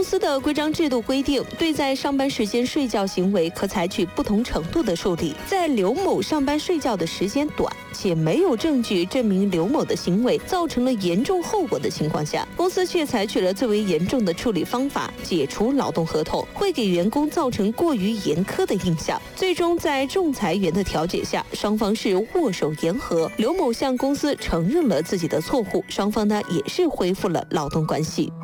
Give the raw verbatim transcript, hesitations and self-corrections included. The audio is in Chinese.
公司的规章制度规定，对在上班时间睡觉行为可采取不同程度的处理。在刘某上班睡觉的时间短，且没有证据证明刘某的行为造成了严重后果的情况下，公司却采取了最为严重的处理方法，解除劳动合同，会给员工造成过于严苛的印象。最终在仲裁员的调解下，双方是握手言和，刘某向公司承认了自己的错误，双方呢也是恢复了劳动关系。